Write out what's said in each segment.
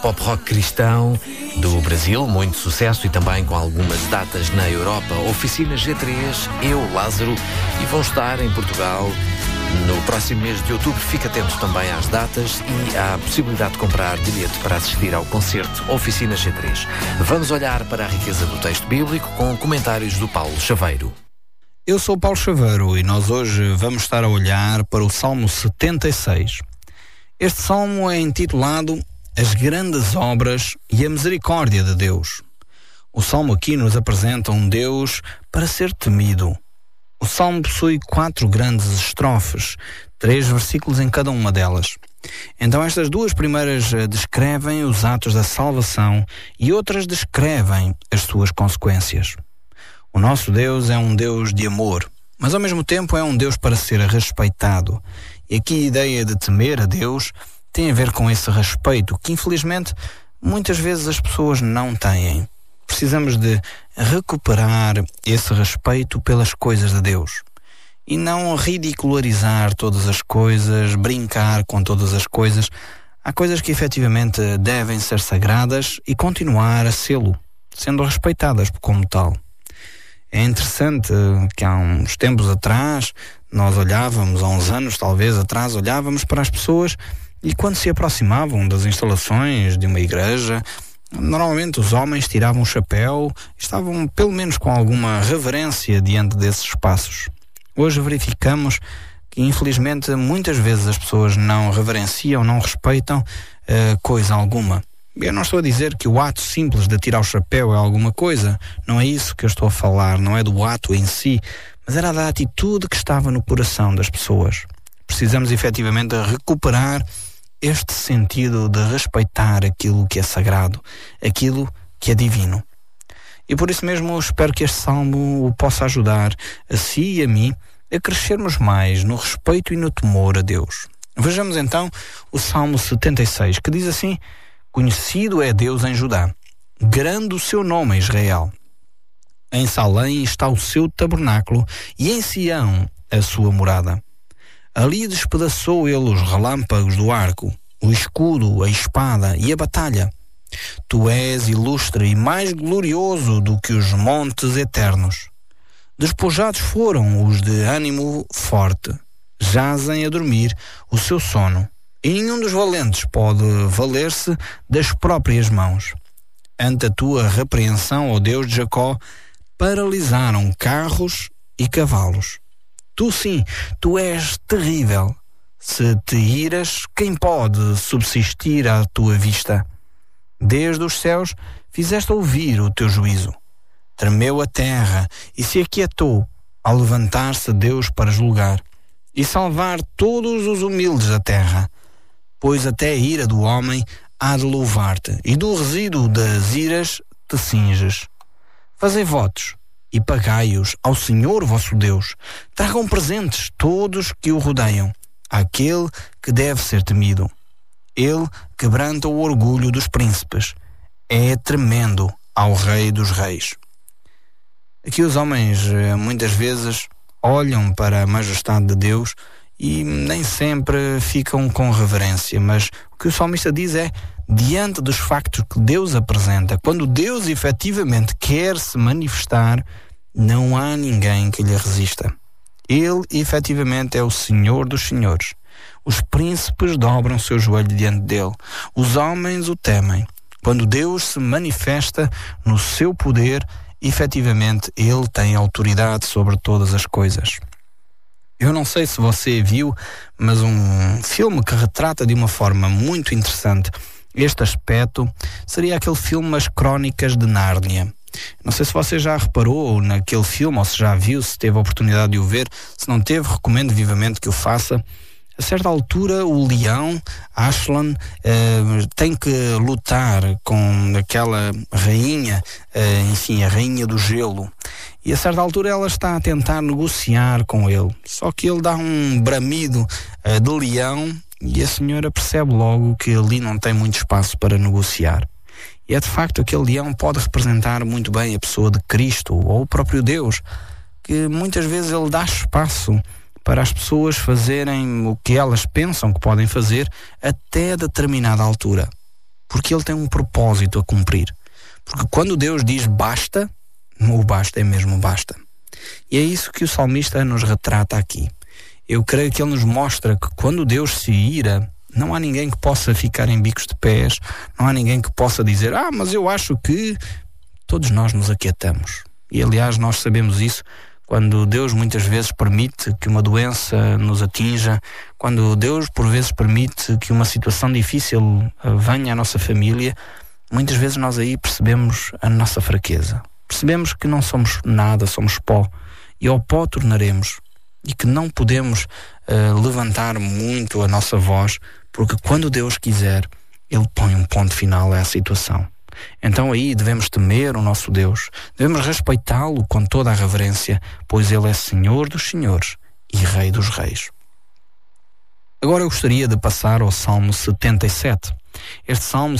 Pop rock cristão do Brasil, muito sucesso e também com algumas datas na Europa. Oficina G3, eu, Lázaro, e vão estar em Portugal no próximo mês de outubro. Fique atento também às datas e à possibilidade de comprar bilhete para assistir ao concerto Oficina G3. Vamos olhar para a riqueza do texto bíblico com comentários do Paulo Chaveiro. Eu sou Paulo Chaveiro e nós hoje vamos estar a olhar para o Salmo 76. Este salmo é intitulado As Grandes Obras e a Misericórdia de Deus. O salmo aqui nos apresenta um Deus para ser temido. O salmo possui 4 grandes estrofes, 3 versículos em cada uma delas. Então estas 2 primeiras descrevem os atos da salvação e outras descrevem as suas consequências. O nosso Deus é um Deus de amor, mas ao mesmo tempo é um Deus para ser respeitado. E aqui a ideia de temer a Deus tem a ver com esse respeito que, infelizmente, muitas vezes as pessoas não têm. Precisamos de recuperar esse respeito pelas coisas de Deus e não ridicularizar todas as coisas, brincar com todas as coisas. Há coisas que efetivamente devem ser sagradas e continuar a sê-lo, sendo respeitadas como tal. É interessante que há uns tempos atrás, nós olhávamos, há uns anos talvez atrás, olhávamos para as pessoas e quando se aproximavam das instalações de uma igreja, normalmente os homens tiravam o chapéu, estavam pelo menos com alguma reverência diante desses espaços. Hoje verificamos que infelizmente muitas vezes as pessoas não reverenciam, não respeitam coisa alguma. Eu não estou a dizer que o ato simples de tirar o chapéu é alguma coisa, não é isso que eu estou a falar, não é do ato em si, mas era da atitude que estava no coração das pessoas. Precisamos efetivamente recuperar este sentido de respeitar aquilo que é sagrado, aquilo que é divino. E por isso mesmo eu espero que este salmo o possa ajudar a si e a mim a crescermos mais no respeito e no temor a Deus. Vejamos então o Salmo 76, que diz assim: Conhecido é Deus em Judá, grande o seu nome em Israel. Em Salém está o seu tabernáculo e em Sião a sua morada. Ali despedaçou ele os relâmpagos do arco, o escudo, a espada e a batalha. Tu és ilustre e mais glorioso do que os montes eternos. Despojados foram os de ânimo forte, jazem a dormir o seu sono, e nenhum dos valentes pode valer-se das próprias mãos. Ante a tua repreensão, ó Deus de Jacó, paralisaram carros e cavalos. Tu sim, tu és terrível. Se te iras, quem pode subsistir à tua vista? Desde os céus fizeste ouvir o teu juízo. Tremeu a terra e se aquietou ao levantar-se Deus para julgar e salvar todos os humildes da terra. Pois até a ira do homem há de louvar-te, e do resíduo das iras te cinges. Fazei votos e pagai-os ao Senhor vosso Deus. Tragam presentes todos que o rodeiam, àquele que deve ser temido. Ele quebranta o orgulho dos príncipes. É tremendo ao Rei dos Reis. Aqui os homens muitas vezes olham para a majestade de Deus e nem sempre ficam com reverência, mas o que o salmista diz é, diante dos factos que Deus apresenta, quando Deus efetivamente quer se manifestar, não há ninguém que lhe resista. Ele efetivamente é o Senhor dos senhores. Os príncipes dobram seu joelho diante dele. Os homens o temem. Quando Deus se manifesta no seu poder, efetivamente ele tem autoridade sobre todas as coisas. Eu não sei se você viu, mas um filme que retrata de uma forma muito interessante este aspecto seria aquele filme As Crónicas de Nárnia. Não sei se você já reparou naquele filme, ou se já viu, se teve a oportunidade de o ver. Se não teve, recomendo vivamente que o faça. A certa altura, o leão, Aslan, tem que lutar com aquela rainha, a rainha do gelo. E a certa altura ela está a tentar negociar com ele. Só que ele dá um bramido de leão e a senhora percebe logo que ali não tem muito espaço para negociar. E é de facto aquele leão pode representar muito bem a pessoa de Cristo ou o próprio Deus, que muitas vezes ele dá espaço para as pessoas fazerem o que elas pensam que podem fazer até determinada altura. porque Ele tem um propósito a cumprir. Porque quando Deus diz basta, o basta é mesmo basta. E é isso que o salmista nos retrata aqui. Eu creio que ele nos mostra que quando Deus se ira, não há ninguém que possa ficar em bicos de pés, não há ninguém que possa dizer, mas eu acho que... Todos nós nos aquietamos. E aliás, nós sabemos isso quando Deus muitas vezes permite que uma doença nos atinja, quando Deus por vezes permite que uma situação difícil venha à nossa família, muitas vezes nós aí percebemos a nossa fraqueza. Percebemos que não somos nada, somos pó. E ao pó tornaremos. E que não podemos levantar muito a nossa voz, porque quando Deus quiser, Ele põe um ponto final à situação. Então aí devemos temer o nosso Deus, devemos respeitá-lo com toda a reverência, pois Ele é Senhor dos senhores e Rei dos reis. Agora eu gostaria de passar ao Salmo 77. Este Salmo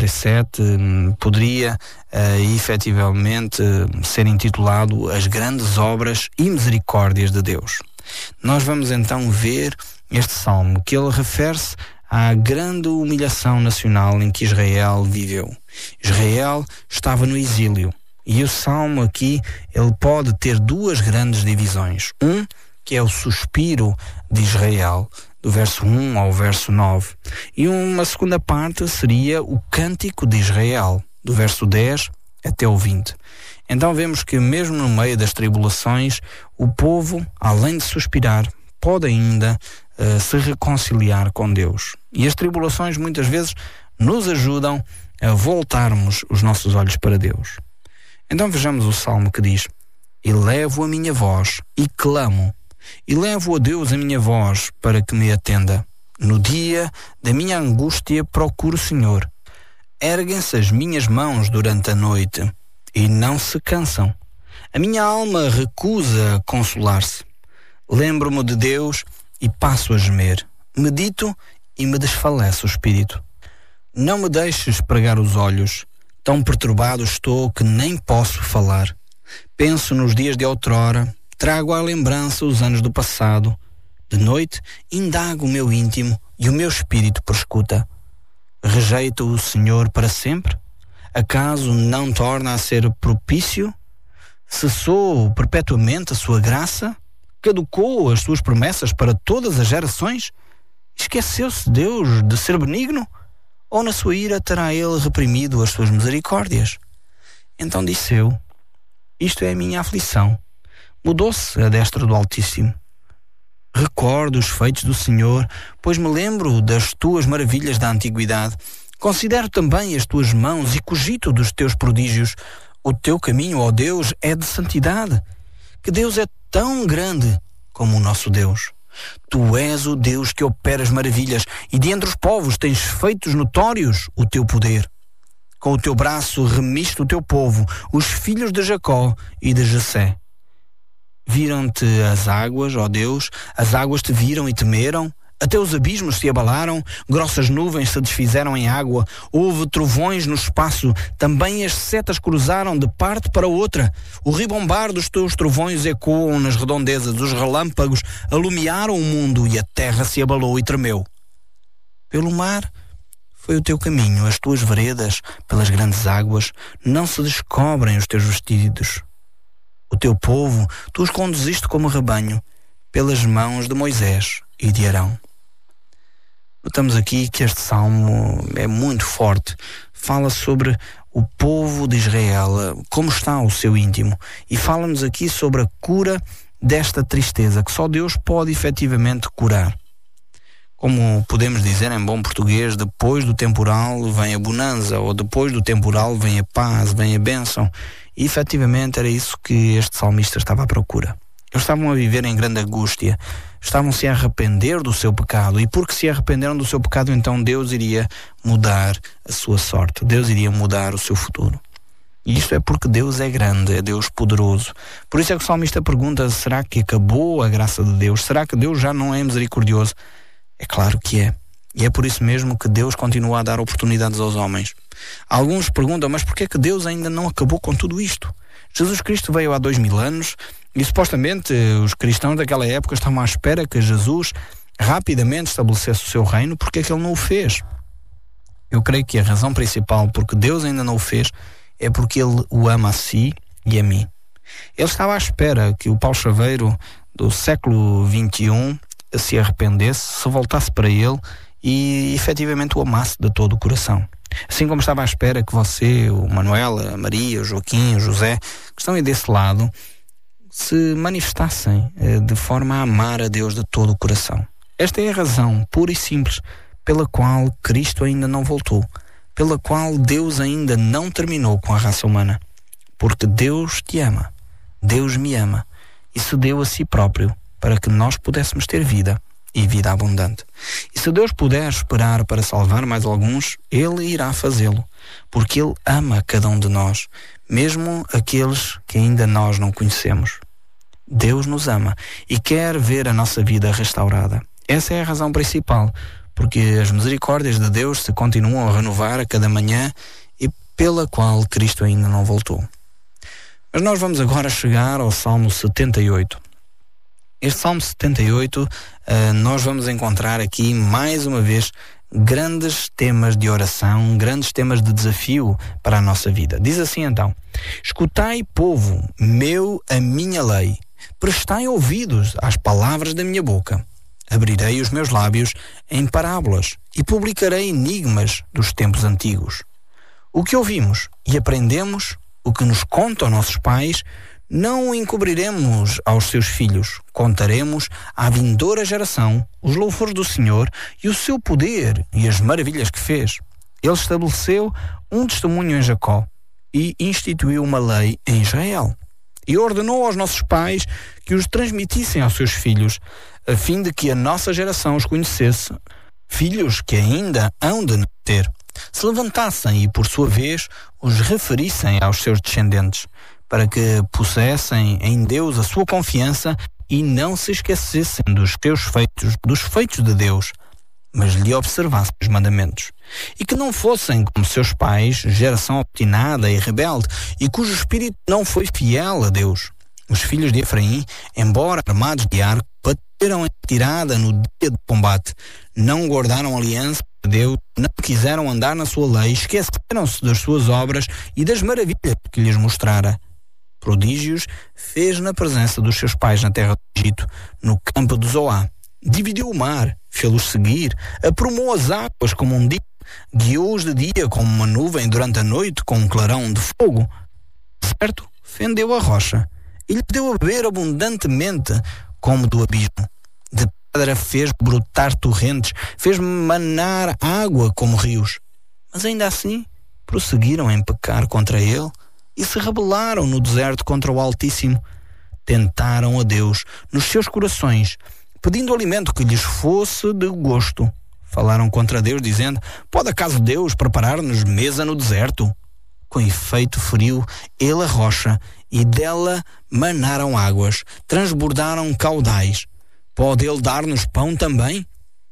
77 poderia efetivamente ser intitulado As Grandes Obras e Misericórdias de Deus. Nós vamos então ver este Salmo, que ele refere-se à grande humilhação nacional em que Israel viveu. Israel estava no exílio. E o Salmo aqui, ele pode ter duas grandes divisões. Que é o suspiro de Israel, do verso 1 ao verso 9. E uma segunda parte seria o cântico de Israel, do verso 10 até o 20. Então vemos que mesmo no meio das tribulações, o povo, além de suspirar, pode ainda se reconciliar com Deus. E as tribulações muitas vezes nos ajudam a voltarmos os nossos olhos para Deus. Então vejamos o Salmo que diz: Elevo a minha voz e clamo, elevo a Deus a minha voz para que me atenda. No dia da minha angústia procuro o Senhor. Erguem-se as minhas mãos durante a noite e não se cansam. A minha alma recusa consolar-se. Lembro-me de Deus e passo a gemer. Medito e me desfalece o espírito. Não me deixes pregar os olhos. Tão perturbado estou que nem posso falar. Penso nos dias de outrora, trago à lembrança os anos do passado. De noite indago o meu íntimo e o meu espírito perscuta. Rejeita o Senhor para sempre? Acaso não torna a ser propício? Cessou perpetuamente a sua graça? Caducou as suas promessas para todas as gerações? Esqueceu-se Deus de ser benigno? Ou na sua ira terá Ele reprimido as suas misericórdias? Então disse eu: isto é a minha aflição. Mudou-se a destra do Altíssimo. Recordo os feitos do Senhor, pois me lembro das tuas maravilhas da antiguidade. Considero também as tuas mãos e cogito dos teus prodígios. O teu caminho, ó Deus, é de santidade. Que Deus é tão grande como o nosso Deus. Tu és o Deus que opera as maravilhas, e de entre os povos tens feitos notórios o teu poder. Com o teu braço remiste o teu povo, os filhos de Jacó e de Jessé. Viram-te as águas, ó Deus, as águas te viram e temeram. Até os abismos se abalaram, grossas nuvens se desfizeram em água, houve trovões no espaço, também as setas cruzaram de parte para outra. O ribombar dos teus trovões ecoam nas redondezas, os relâmpagos alumiaram o mundo e a terra se abalou e tremeu. Pelo mar foi o teu caminho, as tuas veredas, pelas grandes águas, não se descobrem os teus vestidos. O teu povo, tu os conduziste como rebanho, pelas mãos de Moisés e de Arão. Notamos aqui que este salmo é muito forte. Fala sobre o povo de Israel, como está o seu íntimo. E fala-nos aqui sobre a cura desta tristeza, que só Deus pode efetivamente curar. Como podemos dizer em bom português, depois do temporal vem a bonança, ou depois do temporal vem a paz, vem a bênção. E efetivamente era isso que este salmista estava à procura. Eles estavam a viver em grande angústia, estavam-se a arrepender do seu pecado, e porque se arrependeram do seu pecado, então Deus iria mudar a sua sorte, Deus iria mudar o seu futuro. E isto é porque Deus é grande, é Deus poderoso. Por isso é que o salmista pergunta: será que acabou a graça de Deus? Será que Deus já não é misericordioso? É claro que é. E é por isso mesmo que Deus continua a dar oportunidades aos homens. Alguns perguntam: mas porquê é que Deus ainda não acabou com tudo isto? Jesus Cristo veio há 2000 anos e supostamente os cristãos daquela época estavam à espera que Jesus rapidamente estabelecesse o seu reino. Porque é que ele não o fez? Eu creio que a razão principal porque Deus ainda não o fez é porque Ele o ama a si e a mim. Ele estava à espera que o Paulo Chaveiro do século XXI se arrependesse, se voltasse para Ele e efetivamente o amasse de todo o coração. Assim como estava à espera que você, o Manuel, a Maria, o Joaquim, o José, que estão aí desse lado, se manifestassem de forma a amar a Deus de todo o coração. Esta é a razão pura e simples pela qual Cristo ainda não voltou, pela qual Deus ainda não terminou com a raça humana. Porque Deus te ama, Deus me ama e se deu a si próprio para que nós pudéssemos ter vida e vida abundante. E se Deus puder esperar para salvar mais alguns, Ele irá fazê-lo, porque Ele ama cada um de nós, mesmo aqueles que ainda nós não conhecemos. Deus nos ama e quer ver a nossa vida restaurada. Essa é a razão principal, porque as misericórdias de Deus se continuam a renovar a cada manhã e pela qual Cristo ainda não voltou. Mas nós vamos agora chegar ao Salmo 78. Este Salmo 78, nós vamos encontrar aqui, mais uma vez, grandes temas de oração, grandes temas de desafio para a nossa vida. Diz assim então: escutai, povo meu, a minha lei, prestai ouvidos às palavras da minha boca. Abrirei os meus lábios em parábolas e publicarei enigmas dos tempos antigos. O que ouvimos e aprendemos, o que nos contam nossos pais, não o encobriremos aos seus filhos. Contaremos à vindoura geração os louvores do Senhor e o seu poder e as maravilhas que fez. Ele estabeleceu um testemunho em Jacó e instituiu uma lei em Israel. E ordenou aos nossos pais que os transmitissem aos seus filhos, a fim de que a nossa geração os conhecesse, filhos que ainda hão de nascer, se levantassem e, por sua vez, os referissem aos seus descendentes, para que pusessem em Deus a sua confiança e não se esquecessem dos feitos de Deus, mas lhe observassem os mandamentos. E que não fossem como seus pais, geração obstinada e rebelde, e cujo espírito não foi fiel a Deus. Os filhos de Efraim, embora armados de arco, bateram em tirada no dia do combate, não guardaram aliança de Deus, não quiseram andar na sua lei, esqueceram-se das suas obras e das maravilhas que lhes mostrara. Prodígios fez na presença dos seus pais na terra do Egito, no campo de Zoá. Dividiu o mar, fê-los seguir, aprumou as águas como um dia, guiou-os de dia como uma nuvem, durante a noite com um clarão de fogo. Certo, fendeu a rocha e lhe deu a beber abundantemente como do abismo. De pedra fez brotar torrentes, fez manar água como rios. Mas ainda assim prosseguiram em pecar contra ele e se rebelaram no deserto contra o Altíssimo. Tentaram a Deus nos seus corações, pedindo alimento que lhes fosse de gosto. Falaram contra Deus, dizendo: pode acaso Deus preparar-nos mesa no deserto? Com efeito feriu ele a rocha, e dela manaram águas, transbordaram caudais. Pode ele dar-nos pão também?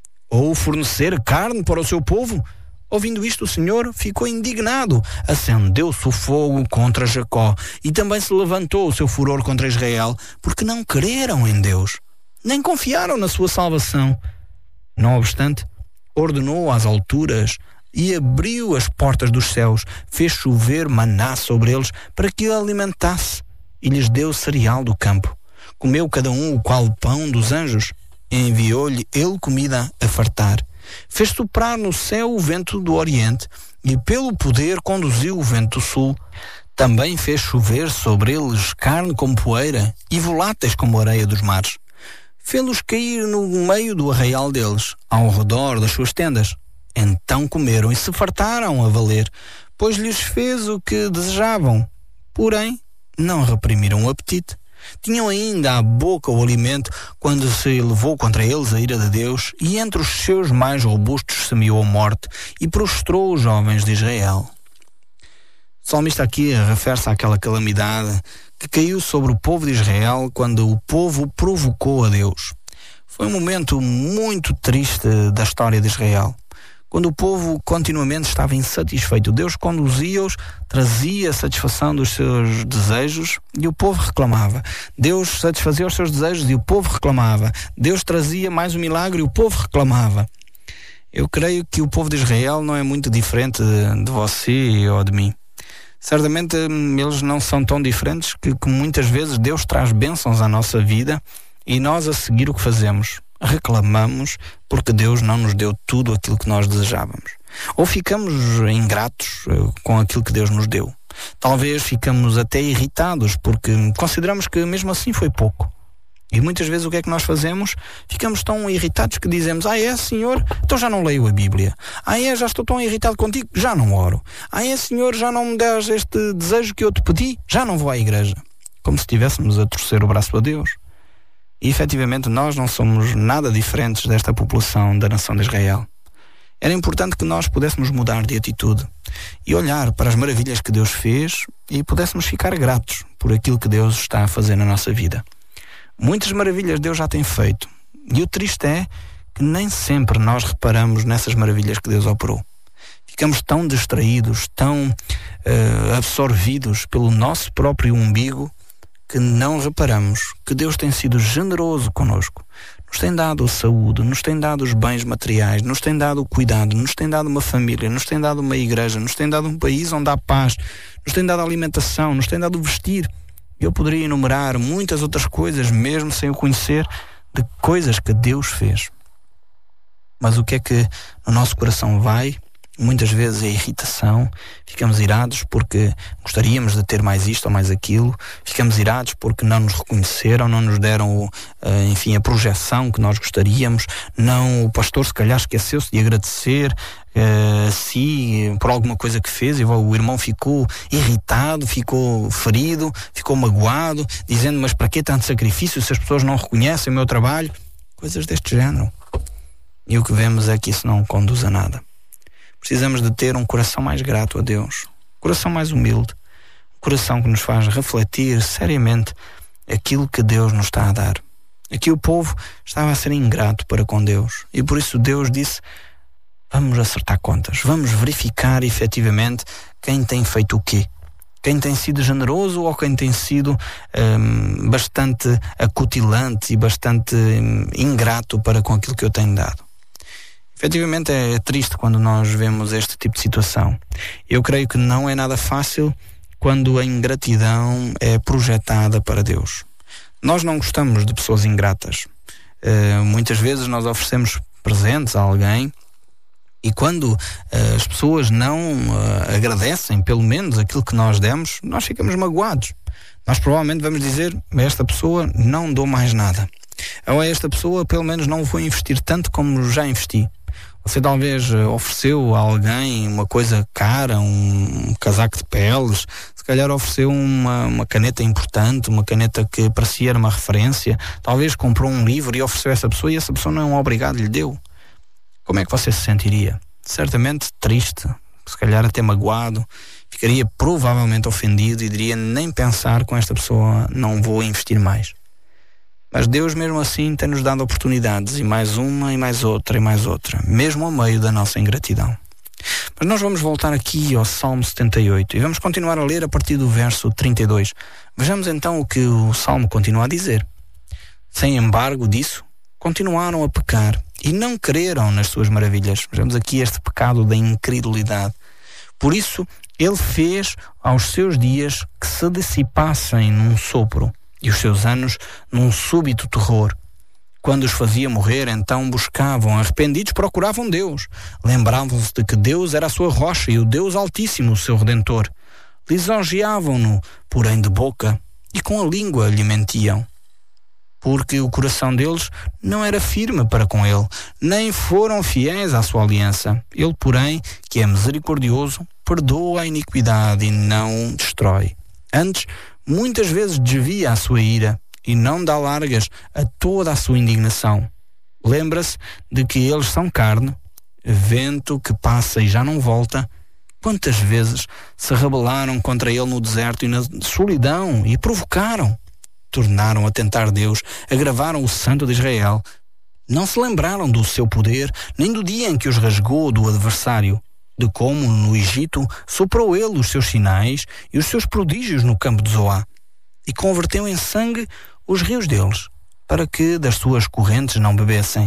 Ou fornecer carne para o seu povo? Ouvindo isto, o Senhor ficou indignado, acendeu-se o fogo contra Jacó, e também se levantou o seu furor contra Israel, porque não creram em Deus, nem confiaram na sua salvação. Não obstante, ordenou às alturas e abriu as portas dos céus, fez chover maná sobre eles para que o alimentasse, e lhes deu cereal do campo. Comeu cada um o qual o pão dos anjos, e enviou-lhe ele comida a fartar. Fez soprar no céu o vento do oriente, e pelo poder conduziu o vento do sul. Também fez chover sobre eles carne como poeira e voláteis como areia dos mares. Fê-los cair no meio do arraial deles, ao redor das suas tendas. Então comeram e se fartaram a valer, pois lhes fez o que desejavam. Porém, não reprimiram o apetite. Tinham ainda à boca o alimento quando se elevou contra eles a ira de Deus, e entre os seus mais robustos semeou a morte e prostrou os jovens de Israel. O salmista aqui refere-se àquela calamidade que caiu sobre o povo de Israel quando o povo provocou a Deus. Foi um momento muito triste da história de Israel. Quando o povo continuamente estava insatisfeito, Deus conduzia-os, trazia satisfação dos seus desejos e o povo reclamava. Deus satisfazia os seus desejos e o povo reclamava. Deus trazia mais um milagre e o povo reclamava. Eu creio que o povo de Israel não é muito diferente de você ou de mim. Certamente eles não são tão diferentes que muitas vezes Deus traz bênçãos à nossa vida e nós a seguir o que fazemos? Reclamamos porque Deus não nos deu tudo aquilo que nós desejávamos. Ou ficamos ingratos com aquilo que Deus nos deu. Talvez ficamos até irritados porque consideramos que mesmo assim foi pouco. E muitas vezes o que é que nós fazemos? Ficamos tão irritados que dizemos: Senhor, então já não leio a Bíblia. Já estou tão irritado contigo, já não oro. Senhor, já não me das este desejo que eu te pedi, já não vou à igreja. Como se estivéssemos a torcer o braço a Deus. E efetivamente nós não somos nada diferentes desta população da nação de Israel. Era importante que nós pudéssemos mudar de atitude e olhar para as maravilhas que Deus fez e pudéssemos ficar gratos por aquilo que Deus está a fazer na nossa vida. Muitas maravilhas Deus já tem feito e o triste é que nem sempre nós reparamos nessas maravilhas que Deus operou. Ficamos tão distraídos, tão absorvidos pelo nosso próprio umbigo que não reparamos que Deus tem sido generoso conosco. Nos tem dado saúde, nos tem dado os bens materiais, nos tem dado o cuidado, nos tem dado uma família, nos tem dado uma igreja, nos tem dado um país onde há paz, nos tem dado alimentação, nos tem dado vestir. Eu poderia enumerar muitas outras coisas, mesmo sem o conhecer, de coisas que Deus fez. Mas o que é que no nosso coração vai? Muitas vezes é irritação, ficamos irados porque gostaríamos de ter mais isto ou mais aquilo, ficamos irados porque não nos reconheceram, não nos deram a projeção que nós gostaríamos, o pastor se calhar esqueceu-se de agradecer por alguma coisa que fez e o irmão ficou irritado, ficou ferido, ficou magoado, dizendo: mas para que tanto sacrifício se as pessoas não reconhecem o meu trabalho? Coisas deste género. E o que vemos é que isso não conduz a nada. Precisamos de ter um coração mais grato a Deus, um coração mais humilde, um coração que nos faz refletir seriamente aquilo que Deus nos está a dar. Aqui o povo estava a ser ingrato para com Deus e por isso Deus disse: vamos acertar contas, vamos verificar efetivamente quem tem feito o quê. Quem tem sido generoso ou quem tem sido bastante acutilante e bastante ingrato para com aquilo que eu tenho dado. Efetivamente é triste quando nós vemos este tipo de situação. Eu creio que não é nada fácil quando a ingratidão é projetada para Deus. Nós não gostamos de pessoas ingratas. Muitas vezes nós oferecemos presentes a alguém e quando as pessoas não agradecem pelo menos aquilo que nós demos, nós ficamos magoados. Nós provavelmente vamos dizer: a esta pessoa não dou mais nada. Ou a esta pessoa pelo menos não vou investir tanto como já investi. Você talvez ofereceu a alguém uma coisa cara, um casaco de peles, se calhar ofereceu uma caneta importante, uma caneta que para si era uma referência, talvez comprou um livro e ofereceu a essa pessoa e essa pessoa não é um obrigado, lhe deu. Como é que você se sentiria? Certamente triste, se calhar até magoado, ficaria provavelmente ofendido e diria: nem pensar com esta pessoa, não vou investir mais. Mas Deus mesmo assim tem-nos dado oportunidades, e mais uma, e mais outra, mesmo ao meio da nossa ingratidão. Mas nós vamos voltar aqui ao Salmo 78 e vamos continuar a ler a partir do verso 32. Vejamos então o que o Salmo continua a dizer. Sem embargo disso, continuaram a pecar e não creram nas suas maravilhas. Vejamos aqui este pecado da incredulidade. Por isso, ele fez aos seus dias que se dissipassem num sopro, e os seus anos num súbito terror. Quando os fazia morrer, então buscavam, arrependidos procuravam Deus. Lembravam-se de que Deus era a sua rocha e o Deus Altíssimo, o seu Redentor. Lisonjeavam-no, porém de boca, e com a língua lhe mentiam. Porque o coração deles não era firme para com ele, nem foram fiéis à sua aliança. Ele, porém, que é misericordioso, perdoa a iniquidade e não destrói. Antes, muitas vezes desvia a sua ira e não dá largas a toda a sua indignação. Lembra-se de que eles são carne, vento que passa e já não volta. Quantas vezes se rebelaram contra ele no deserto e na solidão e provocaram? Tornaram a tentar Deus, agravaram o Santo de Israel. Não se lembraram do seu poder, nem do dia em que os rasgou do adversário, de como no Egito soprou ele os seus sinais e os seus prodígios no campo de Zoá, e converteu em sangue os rios deles, para que das suas correntes não bebessem.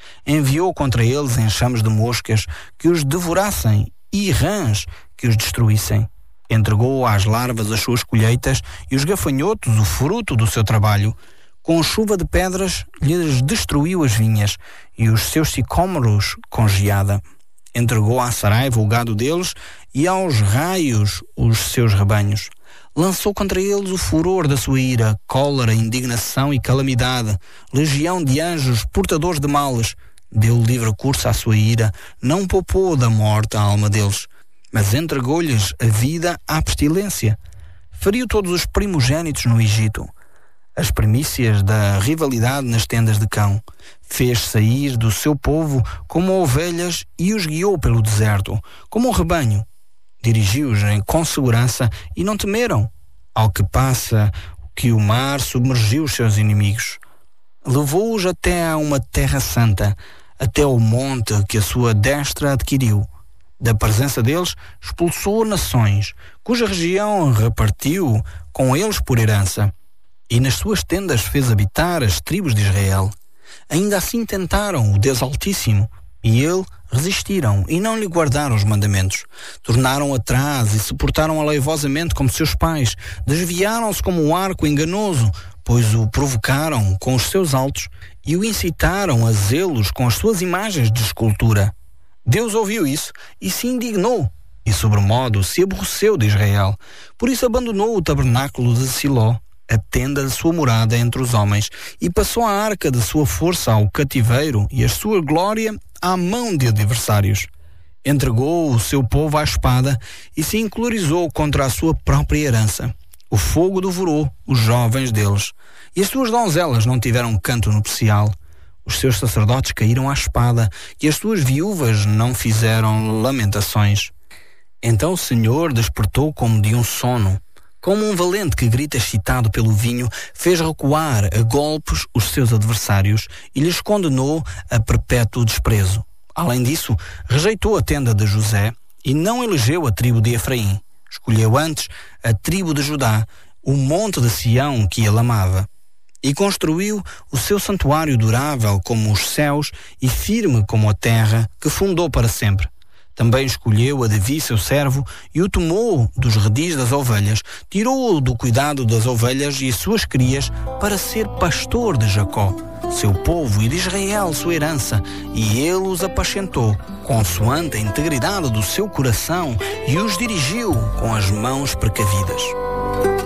Enviou contra eles enxames de moscas que os devorassem e rãs que os destruíssem. Entregou às larvas as suas colheitas e os gafanhotos o fruto do seu trabalho. Com chuva de pedras lhes destruiu as vinhas e os seus sicômoros com geada. Entregou à saraiva o gado deles e aos raios os seus rebanhos. Lançou contra eles o furor da sua ira, cólera, indignação e calamidade, legião de anjos portadores de males. Deu livre curso à sua ira, não poupou da morte a alma deles, mas entregou-lhes a vida à pestilência. Feriu todos os primogênitos no Egito, as primícias da rivalidade nas tendas de Cão. Fez sair do seu povo como ovelhas e os guiou pelo deserto, como um rebanho. Dirigiu-os com segurança e não temeram. Ao que passa que o mar submergiu os seus inimigos. Levou-os até a uma terra santa, até ao monte que a sua destra adquiriu. Da presença deles expulsou nações, cuja região repartiu com eles por herança. E nas suas tendas fez habitar as tribos de Israel. Ainda assim tentaram o Deus Altíssimo, e ele resistiram e não lhe guardaram os mandamentos. Tornaram atrás e se portaram aleivosamente como seus pais. Desviaram-se como um arco enganoso, pois o provocaram com os seus altos e o incitaram a zelos com as suas imagens de escultura. Deus ouviu isso e se indignou, e sobremodo se aborreceu de Israel. Por isso abandonou o tabernáculo de Siló, a tenda de sua morada entre os homens, e passou a arca de sua força ao cativeiro e a sua glória à mão de adversários. Entregou o seu povo à espada e se encolerizou contra a sua própria herança. O fogo devorou os jovens deles, e as suas donzelas não tiveram canto nupcial. Os seus sacerdotes caíram à espada, e as suas viúvas não fizeram lamentações. Então o Senhor despertou como de um sono. Como um valente que grita excitado pelo vinho, fez recuar a golpes os seus adversários e lhes condenou a perpétuo desprezo. Além disso, rejeitou a tenda de José e não elegeu a tribo de Efraim. Escolheu antes a tribo de Judá, o monte de Sião que ele amava. E construiu o seu santuário durável como os céus e firme como a terra que fundou para sempre. Também escolheu a Davi, seu servo, e o tomou dos redis das ovelhas, tirou-o do cuidado das ovelhas e suas crias para ser pastor de Jacó, seu povo, e de Israel, sua herança, e ele os apacentou, consoante a integridade do seu coração, e os dirigiu com as mãos precavidas.